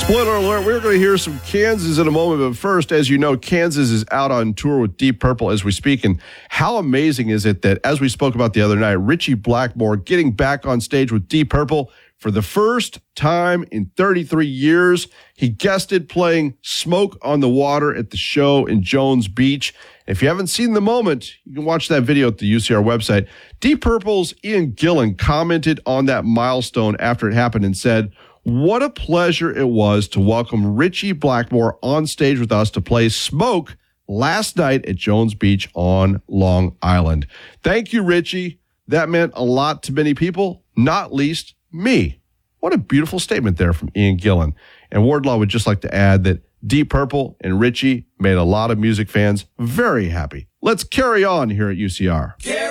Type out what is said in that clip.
Spoiler alert, we're going to hear some Kansas in a moment, but first, as you know, Kansas is out on tour with Deep Purple as we speak, and how amazing is it that, as we spoke about the other night, Ritchie Blackmore getting back on stage with Deep Purple for the first time in 33 years. He guested playing Smoke on the Water at the show in Jones Beach. If you haven't seen the moment, you can watch that video at the UCR website. Deep Purple's Ian Gillan commented on that milestone after it happened and said, "What a pleasure it was to welcome Ritchie Blackmore on stage with us to play Smoke last night at Jones Beach on Long Island. Thank you, Ritchie. That meant a lot to many people, not least me." What a beautiful statement there from Ian Gillan. And Wardlaw would just like to add that Deep Purple and Ritchie made a lot of music fans very happy. Let's carry on here at UCR.